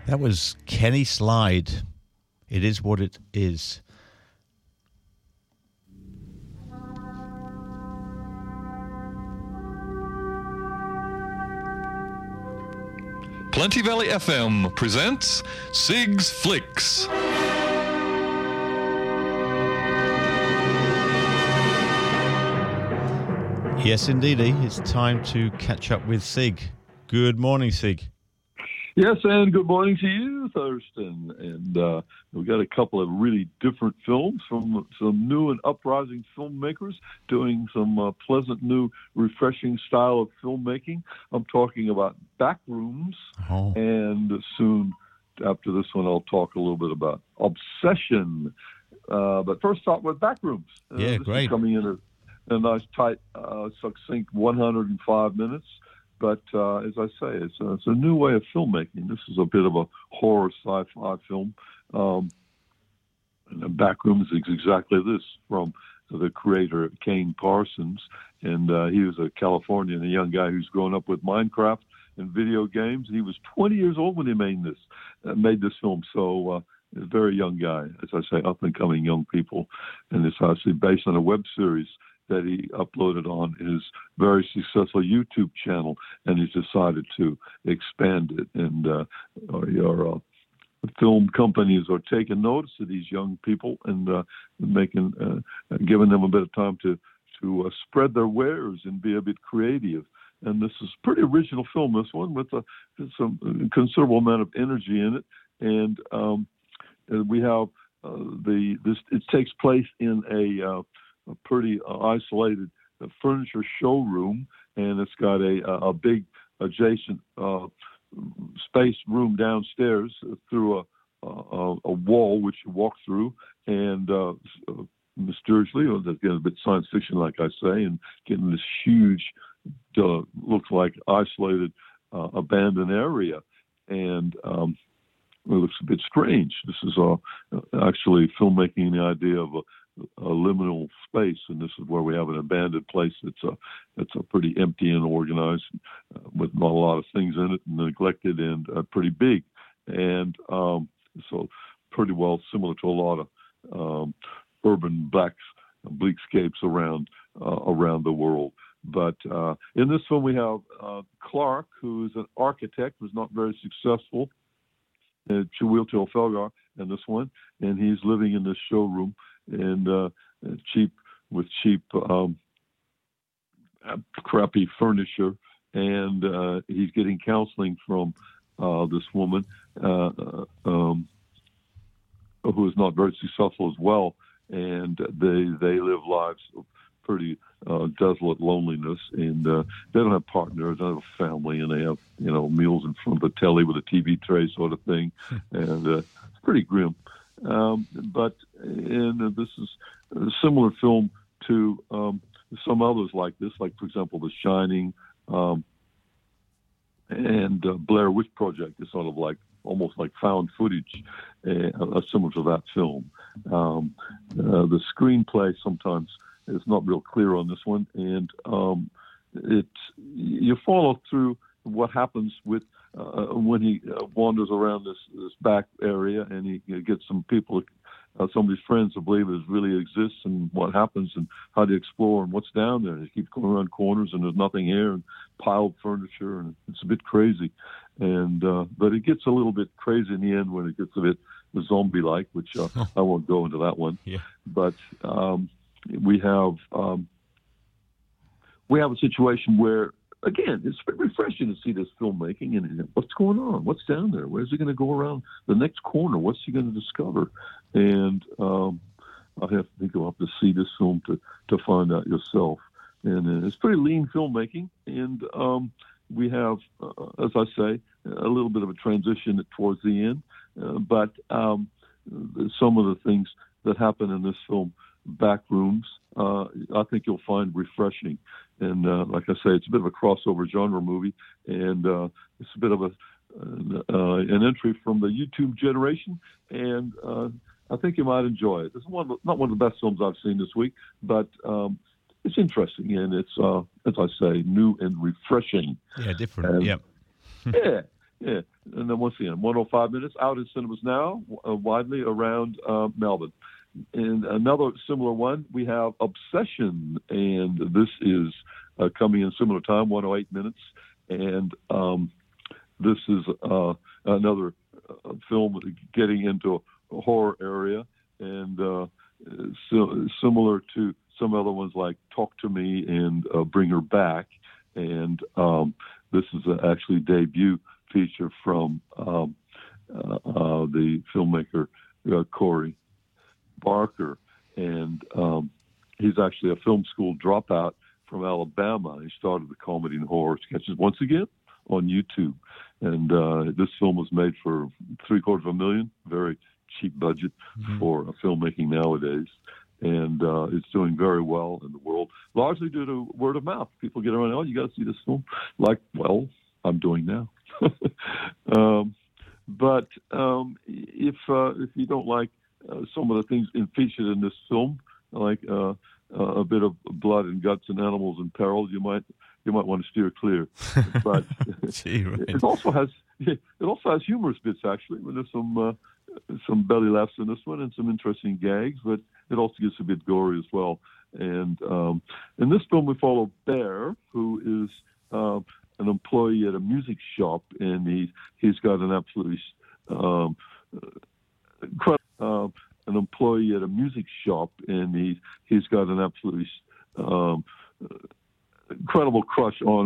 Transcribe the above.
That was Kenny Slide. It is what it is. Plenty Valley FM presents Sig's Flicks. Yes, indeedy. It's time to catch up with Sig. Good morning, Sig. Yes, and good morning to you, Thurston. And we've got a couple of really different films from some new and uprising filmmakers doing some pleasant, new, refreshing style of filmmaking. I'm talking about Backrooms, and soon after this one, I'll talk a little bit about Obsession. But first, start with Backrooms. Yeah, this great. Is coming in a nice, tight, succinct 105 minutes. But as I say, it's a new way of filmmaking. This is a bit of a horror sci-fi film. And Backrooms is exactly this, from the creator, Kane Parsons. And he was a Californian, a young guy who's grown up with Minecraft and video games. He was 20 years old when he made this film. So a very young guy, as I say, up-and-coming young people. And it's actually based on a web series that he uploaded on his very successful YouTube channel, and he's decided to expand it. And your film companies are taking notice of these young people and giving them a bit of time to spread their wares and be a bit creative. And this is a pretty original film, this one, with some considerable amount of energy in it. And we have it takes place in a pretty isolated furniture showroom, and it's got a big adjacent space room downstairs through a wall which you walk through, and mysteriously, that's getting a bit science fiction, like I say, and getting this huge, looks like isolated, abandoned area, and it looks a bit strange. This is actually filmmaking the idea of a liminal space, and this is where we have an abandoned place that's a pretty empty and organized, with not a lot of things in it, and neglected, and pretty big, and so pretty well similar to a lot of urban bleakscapes around the world. But in this film, we have Clark, who is an architect, who's not very successful. Chiwetel Ejiofor in this one, and he's living in this showroom and cheap crappy furniture, and he's getting counseling from this woman who is not very successful as well, and they live lives of pretty desolate loneliness, and they don't have partners, they don't have a family, and they have meals in front of the telly with a TV tray sort of thing, and it's pretty grim. But this is a similar film to some others like this, like, for example, The Shining and Blair Witch Project is sort of like almost like found footage, similar to that film. The screenplay sometimes is not real clear on this one, and you follow through what happens with when he wanders around this back area, and he gets some people, some of his friends, to believe it really exists, and what happens, and how to explore, and what's down there. And he keeps going around corners, and there's nothing here, and piled furniture, and it's a bit crazy. And but it gets a little bit crazy in the end when it gets a bit zombie-like, which I won't go into that one. Yeah. But we have a situation where, again, it's refreshing to see this filmmaking, and what's going on? What's down there? Where's he going to go around the next corner? What's he going to discover? And I think you'll have to see this film to find out yourself. And it's pretty lean filmmaking, and we have, as I say, a little bit of a transition towards the end, but some of the things that happen in this film, Backrooms, I think you'll find refreshing. And like I say, it's a bit of a crossover genre movie, and it's a bit of an entry from the YouTube generation, and I think you might enjoy it. It's not one of the best films I've seen this week, but it's interesting, and it's, as I say, new and refreshing. Yeah, different. Yeah. Yeah, and then once again, 105 minutes out in cinemas now, widely around Melbourne. And another similar one, we have Obsession, and this is coming in similar time, 108 minutes. And this is another film getting into a horror area, and similar to some other ones like Talk to Me and Bring Her Back. And this is actually a debut feature from the filmmaker Corey Barker, and he's actually a film school dropout from Alabama. He started the comedy and horror sketches once again on YouTube, and this film was made for $750,000, very cheap budget for filmmaking nowadays, and it's doing very well in the world, largely due to word of mouth. People get around, oh, you got to see this film. Like, well, I'm doing now. But if you don't like some of the things featured in this film, like a bit of blood and guts and animals in peril, you might want to steer clear. But it also has humorous bits, actually. There's some belly laughs in this one and some interesting gags, but it also gets a bit gory as well. And in this film, we follow Bear, who is an employee at a music shop, and he's got an absolutely an employee at a music shop, and he's got an absolutely incredible crush on